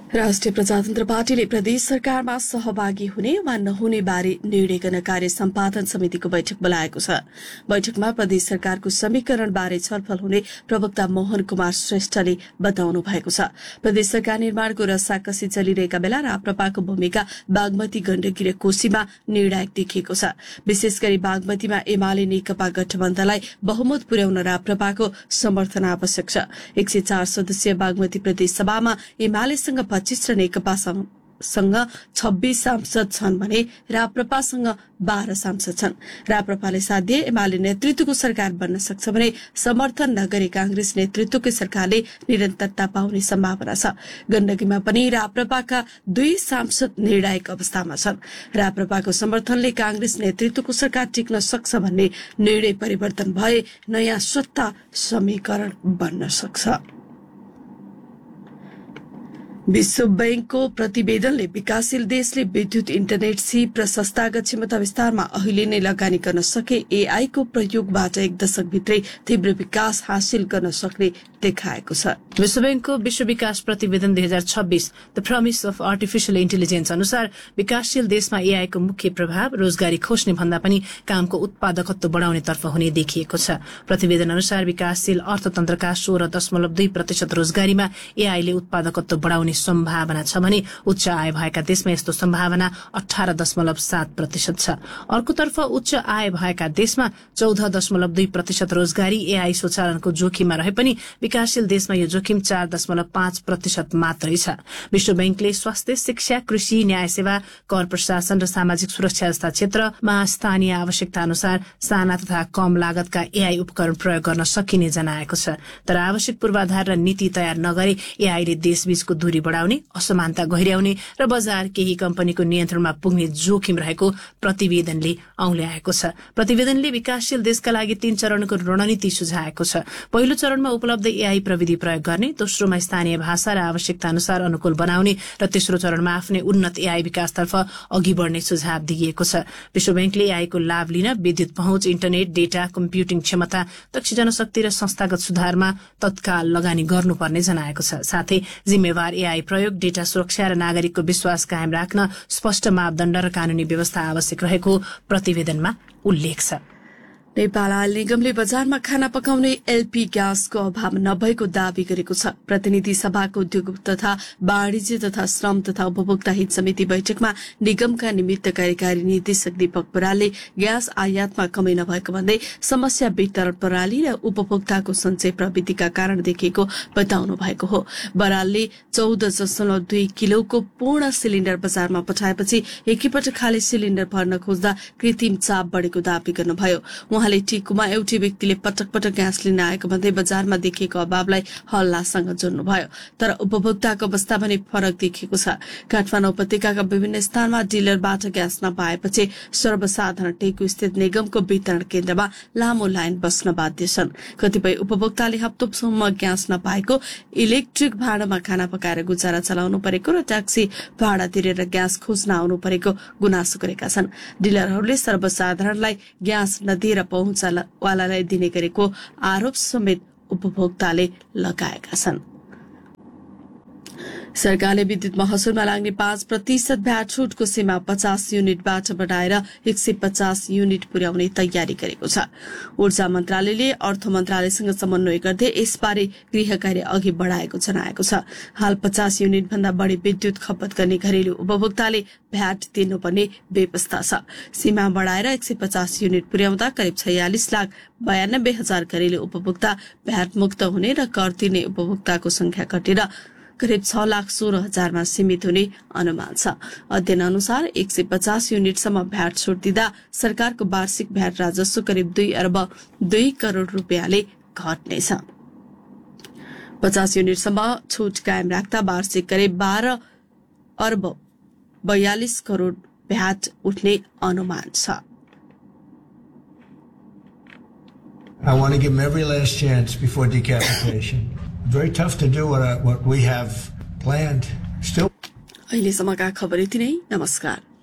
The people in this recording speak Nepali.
राष्ट्रिय प्रजातन्त्र पार्टीले प्रदेश सरकारमा सहभागी हुने वा नहुने बारे निर्णय गर्न कार्य सम्पादन समितिको बैठक बोलाएको छ। बैठकमा प्रदेश सरकारको समीकरण बारे छलफल हुने प्रवक्ता मोहन कुमार श्रेष्ठले बताउनु भएको छ। प्रदेश सरकार निर्माणको रस्साकसी चलिरहेका बेला राप्रपाको भूमिका बागमती, गण्डकी र कोशीमा निर्णायक देखिएको छ। विशेष गरी बागमतीमा एमाले नेकपा गठबन्धनलाई बहुमत पुर्याउन राप्रपाको समर्थन आवश्यक छ। 104 सदस्यीय बागमती प्रदेश सभामा एमालेसँग 25 र नेकपासँग 26 सांसद छन् भने राप्रपासँग 12 सांसद छन्। राप्रपाले साध्य एमाले नेतृत्वको सरकार बन्न सक्छ भने समर्थन नगरे कांग्रेस नेतृत्वकै सरकारले निरन्तरता पाउने सम्भावना छ। गण्डकीमा पनि राप्रपाका 2 सांसद निर्णायक अवस्थामा छन्। राप्रपाको समर्थनले कांग्रेस नेतृत्वको सरकार टिक्न सक्छ भन्ने निर्णय परिवर्तन भए नयाँ सत्ता समीकरण बन्न सक्छ। विश्व बैंकको प्रतिवेदनले विकासशील देशले विद्युत, इन्टरनेट, सिप र संस्थागत क्षमता विस्तारमा अहिले नै लगानी गर्न सके एआई को प्रयोगबाट 1 दशकभित्रै तीव्र विकास हासिल गर्न सक्ने देखाएको छ। विश्व बैंकको विश्व विकास प्रतिवेदन 2026 the promise of artificial intelligence अनुसार विकासशील देशमा एआई को मुख्य प्रभाव रोजगारी खोज्ने भन्दा पनि कामको उत्पादकत्व बढाउने तर्फ हुने देखिएको छ। प्रतिवेदन अनुसार विकासशील अर्थतन्त्रका 16.2% रोजगारीमा एआईले उत्पादकत्व बढाउने सम्भावना छ भने उच्च आय भएका देशमा यस्तो सम्भावना 18.7% छ। अर्कोतर्फ उच्च आय भएका देशमा 14.2% रोजगारी एआई स्वचालनको जोखिममा रहे पनि विकासशील देशमा यो जोखिम 4.5% मात्रै छ। विश्व बैंकले स्वास्थ्य, शिक्षा, कृषि, न्याय सेवा, कर प्रशासन र सामाजिक सुरक्षा जस्ता क्षेत्रमा स्थानीय आवश्यकता अनुसार साना तथा कम लागतका एआई उपकरण प्रयोग गर्न सकिने जनाएको छ। तर आवश्यक पूर्वाधार र नीति तयार नगरे एआईले देशबीचको दूरी बढ़ाउने, असमानता गहिर्याउने र बजार केही कम्पनीको नियन्त्रणमा पुग्ने जोखिम रहेको प्रतिवेदनले औल्याएको छ। प्रतिवेदनले विकासशील देशका लागि 3 चरणको रणनीति सुझाएको छ। पहिलो चरणमा उपलब्ध एआई प्रविधि प्रयोग गर्ने, दोस्रोमा स्थानीय भाषा र आवश्यकता अनुसार अनुकूल बनाउने र तेस्रो चरणमा आफ्नै उन्नत एआई विकासतर्फ अघि बढ़ने सुझाव दिइएको छ। विश्व बैंकले एआई को लाभ लिन विद्युत पहुँच, इन्टरनेट, डेटा, कम्प्युटिङ क्षमता, दक्ष जनशक्ति र संस्थागत सुधारमा तत्काल लगानी गर्नुपर्ने जनाएको छ। साथै जिम्मेवार एआई प्रयोग, डेटा सुरक्षा र नागरिकको विश्वास कायम राख्न स्पष्ट मापदण्ड र कानूनी व्यवस्था आवश्यक रहेको प्रतिवेदनमा उल्लेख छ। नेपाल आयल निगमले बजारमा खाना पकाउने एलपी ग्यासको अभाव नभएको दावी गरेको छ। प्रतिनिधि सभाको उद्योग तथा वाणिज्य तथा श्रम तथा उपभोक्ता हित समिति बैठकमा निगमका निमित्त कार्यकारी निर्देशक दीपक बरालले ग्यास आयातमा कमी नभएको भन्दै समस्या वितरण प्रणाली र उपभोक्ताको सञ्चय प्रविधिका कारण देखिएको बताउनु भएको हो। बरालले 14.2 किलोको पूर्ण सिलिण्डर बजारमा पठाएपछि एकैपटक खाली सिलिण्डर भर्न खोज्दा कृत्रिम चाप बढ़ेको दावी गर्नुभयो। उहाँले टिकुमा एउटै व्यक्तिले पटक पटक ग्यास लिन आएको भन्दै बजारमा देखिएको अभावलाई हल्लासँग जोड्नुभयो। तर उपभोक्ताको अवस्था भने फरक देखिएको छ। काठमाडौँ उपत्यकाका विभिन्न स्थानमा डिलरबाट ग्यास नपाएपछि सर्वसाधारण टेकु स्थित निगमको वितरण केन्द्रमा लामो लाइन बस्न बाध्य छन्। कतिपय उपभोक्ताले हप्तौंसम्म ग्यास नपाएको, इलेक्ट्रिक भाडामा खाना पकाएर गुजारा चलाउनु परेको र ट्याक्सी भाडा तिरेर ग्यास खोज्न आउनु परेको गुनासो गरेका छन्। डिलरहरूले सर्वसाधारणलाई ग्यास नदिएर पहुँचवालालाई दिने गरेको आरोप समेत उपभोक्ताले लगाएका छन्। सरकारले विद्युत महसुलमा लाग्ने 5% भ्याट छुटको सीमा 50 युनिटबाट बढाएर 150 युनिट पुर्याउने तयारी गरेको छ। ऊर्जा मन्त्रालयले अर्थ मन्त्रालयसँग समन्वय गर्दै यसबारे गृह कार्य अघि बढ़ाएको जनाएको छ। हाल 50 युनिट भन्दा बढ़ी विद्युत खपत गर्ने घरेलु उपभोक्ताले भ्याट तिर्नुपर्ने व्यवस्था छ। सीमा बढ़ाएर 150 युनिट पुर्याउँदा करिब 46,92,000 घरेलु उपभोक्ता भ्याट मुक्त हुने र कर तिर्ने उपभोक्ताको संख्या घटेर करिब 6,16,000 मा सीमित हुने अनुमान छ। अध्ययन अनुसार 150 युनिटसम्म भ्याट छुट दिँदा सरकारको वार्षिक भ्याट राजस्व करिब 2 अर्ब 2 करोड़ रुपियाँले घट्नेछ। 50 युनिटसम्म छुट कायम राख्दा वार्षिक करिब 12 अर्ब 42 करोड़ भ्याट उठ्ने अनुमान छ। I want to give them every last chance before decapitation. Very tough to do what we have planned. Still. अहिलेसम्मका खबर यति नै। नमस्कार।